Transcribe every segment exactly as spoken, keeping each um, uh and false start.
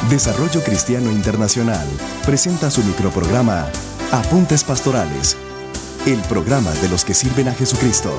Desarrollo Cristiano Internacional presenta su microprograma Apuntes Pastorales, el programa de los que sirven a Jesucristo.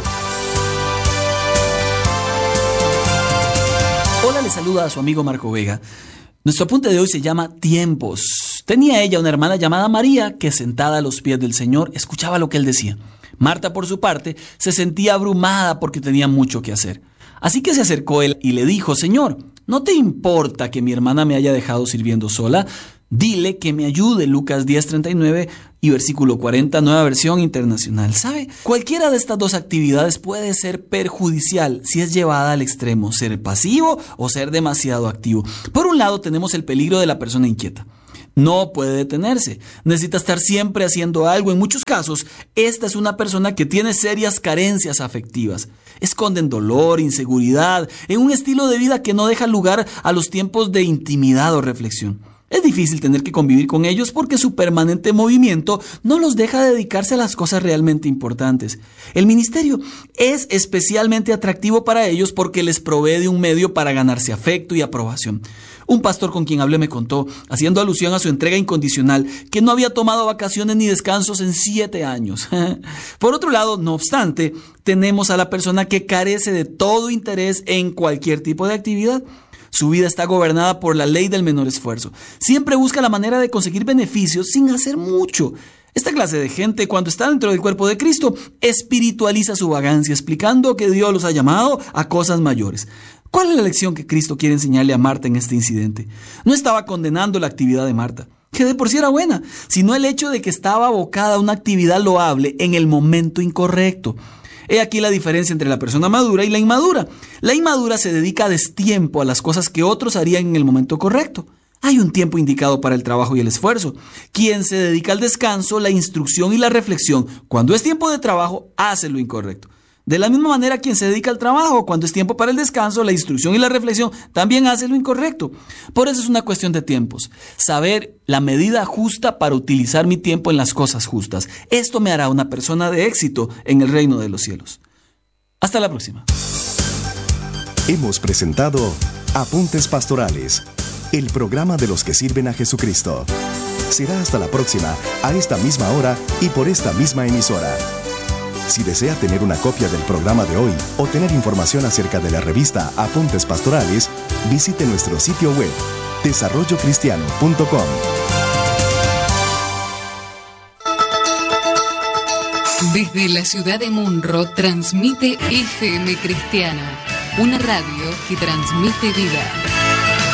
Hola, le saluda a su amigo Marco Vega. Nuestro apunte de hoy se llama Tiempos. Tenía ella una hermana llamada María que, sentada a los pies del Señor, escuchaba lo que él decía. Marta, por su parte, se sentía abrumada porque tenía mucho que hacer. Así que se acercó él y le dijo: Señor, ¿no te importa que mi hermana me haya dejado sirviendo sola? Dile que me ayude. Lucas diez, treinta y nueve y versículo cuarenta, nueva versión internacional. ¿Sabe? Cualquiera de estas dos actividades puede ser perjudicial si es llevada al extremo, ser pasivo o ser demasiado activo. Por un lado tenemos el peligro de la persona inquieta. No puede detenerse, necesita estar siempre haciendo algo. En muchos casos, esta es una persona que tiene serias carencias afectivas. Esconden dolor, inseguridad, en un estilo de vida que no deja lugar a los tiempos de intimidad o reflexión. Es difícil tener que convivir con ellos porque su permanente movimiento no los deja dedicarse a las cosas realmente importantes. El ministerio es especialmente atractivo para ellos porque les provee de un medio para ganarse afecto y aprobación. Un pastor con quien hablé me contó, haciendo alusión a su entrega incondicional, que no había tomado vacaciones ni descansos en siete años. Por otro lado, no obstante, tenemos a la persona que carece de todo interés en cualquier tipo de actividad. Su vida está gobernada por la ley del menor esfuerzo. Siempre busca la manera de conseguir beneficios sin hacer mucho. Esta clase de gente, cuando está dentro del cuerpo de Cristo, espiritualiza su vagancia, explicando que Dios los ha llamado a cosas mayores. ¿Cuál es la lección que Cristo quiere enseñarle a Marta en este incidente? No estaba condenando la actividad de Marta, que de por sí era buena, sino el hecho de que estaba abocada a una actividad loable en el momento incorrecto. He aquí la diferencia entre la persona madura y la inmadura. La inmadura se dedica a destiempo a las cosas que otros harían en el momento correcto. Hay un tiempo indicado para el trabajo y el esfuerzo. Quien se dedica al descanso, la instrucción y la reflexión, cuando es tiempo de trabajo, hace lo incorrecto. De la misma manera, quien se dedica al trabajo, cuando es tiempo para el descanso, la instrucción y la reflexión, también hace lo incorrecto. Por eso es una cuestión de tiempos. Saber la medida justa para utilizar mi tiempo en las cosas justas. Esto me hará una persona de éxito en el reino de los cielos. Hasta la próxima. Hemos presentado Apuntes Pastorales, el programa de los que sirven a Jesucristo. Será hasta la próxima, a esta misma hora y por esta misma emisora. Si desea tener una copia del programa de hoy o tener información acerca de la revista Apuntes Pastorales, visite nuestro sitio web, desarrollo cristiano punto com. Desde la ciudad de Munro transmite F M Cristiana, una radio que transmite vida.